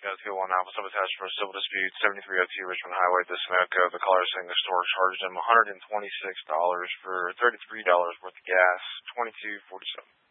Guys, go on Alpha Sabotage for a civil dispute, 7302 Richmond Highway, the Sunoco. The caller saying the store charged him $126 for $33 worth of gas, 22.47.